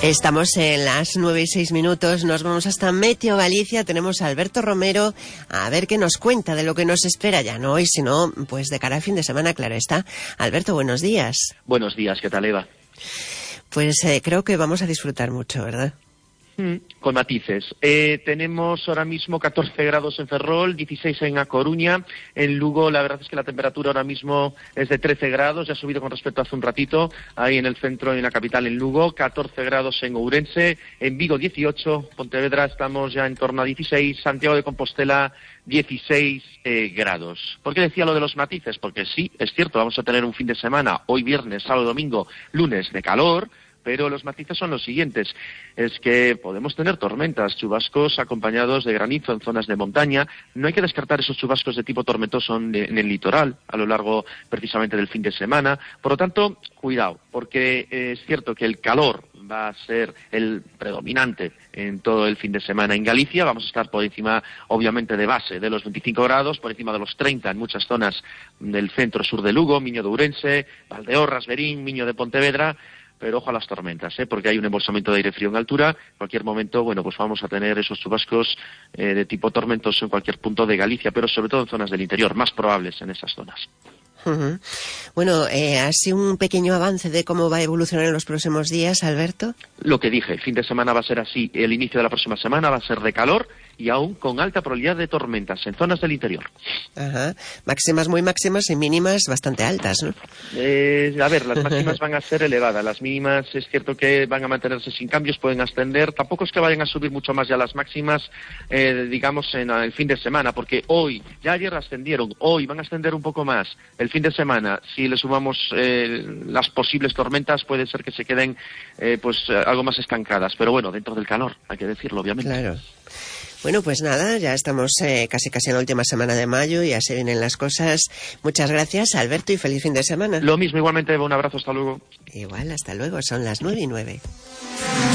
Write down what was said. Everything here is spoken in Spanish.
Estamos en las 9:06. Nos vamos hasta Meteo Galicia. Tenemos a Alberto Romero a ver qué nos cuenta de lo que nos espera ya, no hoy, sino pues de cara al fin de semana, claro está. Alberto, buenos días. Buenos días, ¿qué tal, Eva? Pues creo que vamos a disfrutar mucho, ¿verdad? Con matices. Tenemos ahora mismo 14 grados en Ferrol, 16 en A Coruña. En Lugo, la verdad es que la temperatura ahora mismo es de 13 grados, ya ha subido con respecto a hace un ratito. Ahí en el centro, en la capital, en Lugo, 14 grados en Ourense. En Vigo, 18. Pontevedra estamos ya en torno a 16. Santiago de Compostela, 16 grados. ¿Por qué decía lo de los matices? Porque sí, es cierto, vamos a tener un fin de semana, hoy viernes, sábado, domingo, lunes, de calor. Pero los matices son los siguientes. Es que podemos tener tormentas, chubascos acompañados de granizo en zonas de montaña. No hay que descartar esos chubascos de tipo tormentoso en el litoral a lo largo precisamente del fin de semana. Por lo tanto, cuidado, porque es cierto que el calor va a ser el predominante en todo el fin de semana en Galicia. Vamos a estar por encima, obviamente, de base de los 25 grados, por encima de los 30 en muchas zonas del centro-sur de Lugo, Miño de Ourense, Valdeorras, Verín, Miño de Pontevedra. Pero ojo a las tormentas, porque hay un embolsamiento de aire frío en altura. En cualquier momento, bueno, pues vamos a tener esos chubascos de tipo tormentoso en cualquier punto de Galicia, pero sobre todo en zonas del interior, más probables en esas zonas. Uh-huh. Bueno, así un pequeño avance de cómo va a evolucionar en los próximos días, Alberto. Lo que dije, el fin de semana va a ser así. El inicio de la próxima semana va a ser de calor y aún con alta probabilidad de tormentas en zonas del interior. Ajá. Máximas muy máximas y mínimas bastante altas, ¿no? A ver, las máximas van a ser elevadas. Las mínimas es cierto que van a mantenerse sin cambios, pueden ascender. Tampoco es que vayan a subir mucho más ya las máximas, digamos, en el fin de semana, porque hoy, ya ayer ascendieron, hoy van a ascender un poco más. El fin de semana, si le sumamos las posibles tormentas, puede ser que se queden algo más estancadas. Pero bueno, dentro del calor, hay que decirlo, obviamente. Claro. Bueno, pues nada, ya estamos casi en la última semana de mayo, ya se vienen las cosas. Muchas gracias, Alberto, y feliz fin de semana. Lo mismo, igualmente, un abrazo, hasta luego. Igual, hasta luego, son las 9:09.